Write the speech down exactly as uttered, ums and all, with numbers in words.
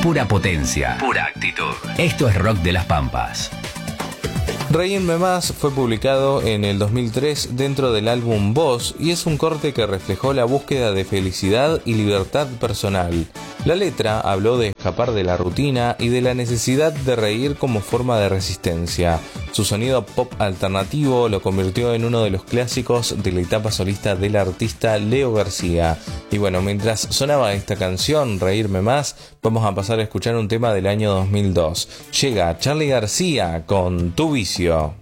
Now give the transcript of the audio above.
Pura potencia, pura actitud. Esto es Rock de las Pampas. Reírme más fue publicado en el dos mil tres dentro del álbum Voz y es un corte que reflejó la búsqueda de felicidad y libertad personal. La letra habló de escapar de la rutina y de la necesidad de reír como forma de resistencia. Su sonido pop alternativo lo convirtió en uno de los clásicos de la etapa solista del artista Leo García. Y bueno, mientras sonaba esta canción, Reírme Más, vamos a pasar a escuchar un tema del año dos mil dos. Llega Charly García con Tu Vicio.